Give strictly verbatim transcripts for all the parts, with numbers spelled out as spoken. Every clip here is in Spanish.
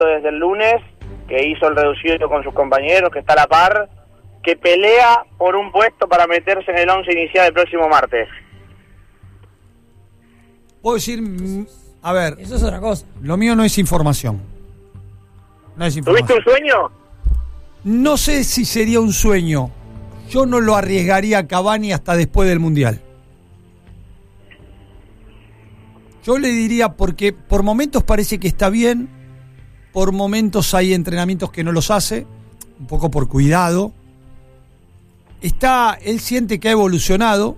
desde el lunes, que hizo el reducido con sus compañeros, que está a la par, que pelea por un puesto para meterse en el once inicial el próximo martes. Puedo decir, a ver, eso es otra cosa. Lo mío no es información. No es información. ¿Tuviste un sueño? No sé si sería un sueño. Yo no lo arriesgaría a Cavani hasta después del Mundial. Yo le diría, porque por momentos parece que está bien, por momentos hay entrenamientos que no los hace, un poco por cuidado. Está, él siente que ha evolucionado.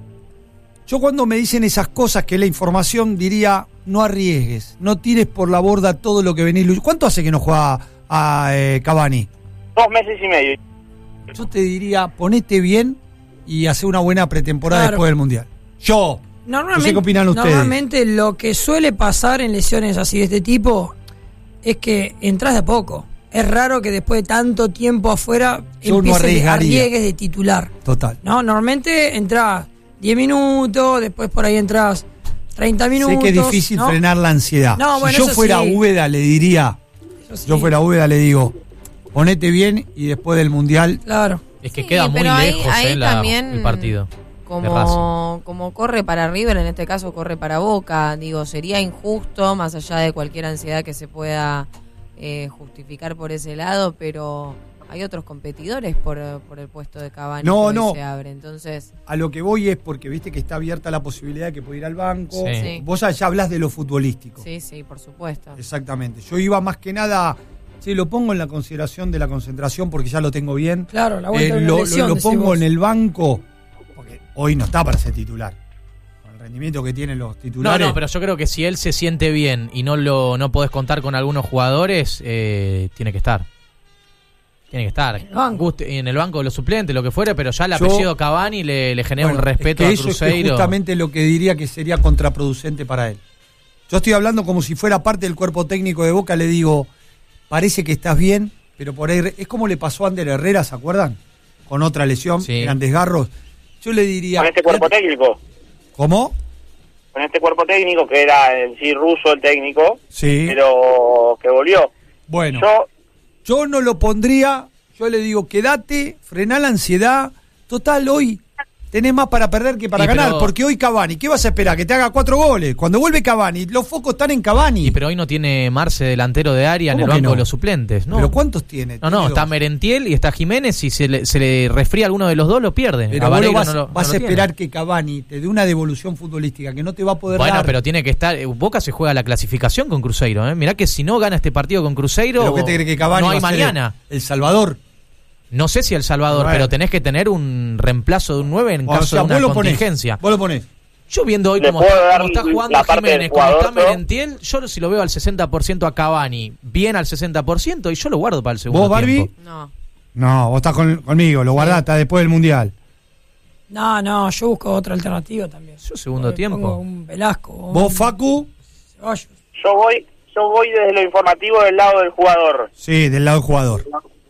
Yo cuando me dicen esas cosas, que es la información, diría, no arriesgues, no tires por la borda todo lo que venís. ¿Cuánto hace que no juega a, a eh, Cavani? Dos meses y medio. Yo te diría, ponete bien y hace una buena pretemporada Claro. después del Mundial. Yo, Normalmente, no sé qué opinan ustedes. Normalmente lo que suele pasar en lesiones así de este tipo es que entras de a poco. Es raro que después de tanto tiempo afuera Yo no empieces arriesgaría. arriesgues de titular. Total. No, normalmente entras diez minutos, después por ahí entras treinta minutos. Sé que es difícil ¿no? frenar la ansiedad. No, si bueno, yo eso fuera sí. Úbeda, le diría, Eso sí. yo fuera Úbeda, le digo, ponete bien y después del Mundial. Claro. Es que Sí, queda muy pero ahí- lejos ahí eh, la- también, el partido. de Como, Racing. como corre para River, en este caso corre para Boca, digo, sería injusto, más allá de cualquier ansiedad que se pueda eh, justificar por ese lado, pero hay otros competidores por, por el puesto de Cavani No, que hoy no. se abre, entonces... A lo que voy es porque viste que está abierta la posibilidad de que pueda ir al banco. Sí. Sí. Vos ya hablas de lo futbolístico. Sí, sí, por supuesto. Exactamente. Yo iba más que nada, sí, lo pongo en la consideración de la concentración porque ya lo tengo bien. Claro, la vuelta Eh, de una lo, lo- lesión, lo decís pongo vos. en el banco porque hoy no está para ser titular. Con el rendimiento que tienen los No, titulares. no, pero yo creo que si él se siente bien y no lo no podés contar con algunos jugadores, eh, tiene que estar. Tiene que estar. En el banco. Guste- en el banco de los suplentes, lo que fuera, pero ya el Yo- apellido Cavani le, le genera Bueno, un respeto es que a eso es que Cruzeiro. justamente lo que diría que sería contraproducente para él. Yo estoy hablando como si fuera parte del cuerpo técnico de Boca, le digo, parece que estás bien, pero por ahí es como le pasó a Ander Herrera, ¿se acuerdan? Con otra lesión, Sí. en desgarros. Yo le diría, Con este cuerpo técnico. ¿cómo? Con este cuerpo técnico, que era en sí ruso el técnico, Sí. pero que volvió. Bueno, Yo, yo no lo pondría, yo le digo, quédate, frená la ansiedad. Total, hoy tenés más para perder que para Y ganar, pero- porque hoy Cavani, ¿qué vas a esperar? Que te haga cuatro goles. Cuando vuelve Cavani, los focos están en Cavani. Y pero hoy no tiene Marce delantero de área en el ¿Cómo que banco no? de los suplentes, ¿no? ¿Pero cuántos tiene? No, no, Tiene está dos. Merentiel y está Jiménez y se le, se le resfría alguno de los dos, lo pierde. Pero A vos lo Vareiro vas, no lo- vas no a lo esperar tiene. que Cavani te dé una devolución futbolística que no te va a poder Bueno, dar. pero tiene que estar. eh, Boca se juega la clasificación con Cruzeiro, ¿eh? Mirá que si no gana este partido con Cruzeiro, ¿Pero qué te cree que Cavani no va hay a ser mañana. El, el Salvador? No sé si El Salvador, Bueno. pero tenés que tener un reemplazo de un nueve en O caso sea, de una vos lo ponés. contingencia. Vos lo ponés. Yo viendo hoy Le cómo puedo está, dar cómo está jugando la parte Jiménez, del cómo está jugador, ¿no? Merentiel, yo si lo veo al sesenta por ciento a Cavani, bien al sesenta por ciento, y yo lo guardo para el segundo ¿Vos, Barbie? tiempo. No. No, vos estás con- conmigo, lo guardás hasta después del Mundial. No, no, yo busco otra alternativa también. Yo segundo Pongo tiempo. Un Velasco. un ¿Vos, Facu? Ceballos. yo voy, yo voy desde lo informativo del lado del jugador. Sí, del lado del jugador.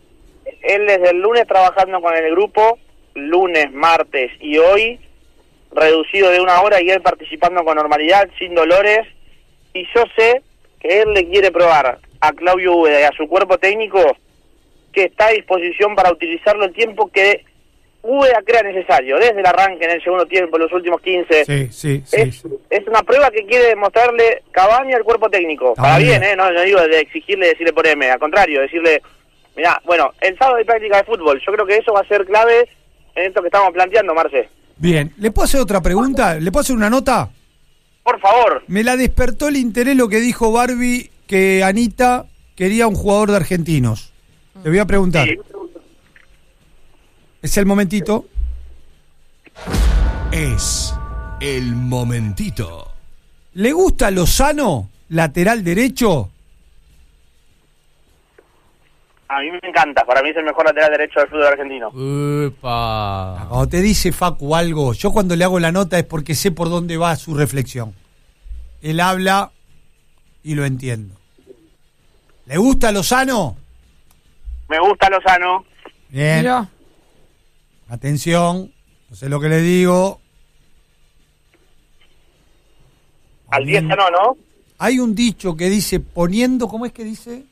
Él desde el lunes trabajando con el grupo, lunes, martes y hoy, reducido de una hora y él participando con normalidad, sin dolores, y yo sé que él le quiere probar a Claudio Úbeda y a su cuerpo técnico que está a disposición para utilizarlo el tiempo que Úbeda crea necesario, desde el arranque en el segundo tiempo, en los últimos quince. Sí, sí, sí. Es, sí. es una prueba que quiere demostrarle Cavani al cuerpo técnico. Está Para muy bien, bien. ¿eh? No, no digo de exigirle, decirle por M, al contrario, decirle, mirá, bueno, el sábado hay práctica de fútbol. Yo creo que eso va a ser clave en esto que estamos planteando, Marce. Bien, ¿le puedo hacer otra pregunta? ¿Le puedo hacer una nota? Por favor. Me la despertó el interés lo que dijo Barbie, que Anita quería un jugador de Argentinos. Le voy a preguntar. Sí. Es el momentito. Es el momentito. ¿Le gusta Lozano, lateral derecho? A mí me encanta, para mí es el mejor lateral derecho del fútbol argentino. Upa. Cuando te dice Facu algo, yo cuando le hago la nota es porque sé por dónde va su reflexión. Él habla y lo entiendo. ¿Le gusta Lozano? Me gusta Lozano. Bien. Mirá. Atención, no sé lo que le digo. Al diez ya no, ¿no? Hay un dicho que dice, poniendo, ¿cómo es que dice?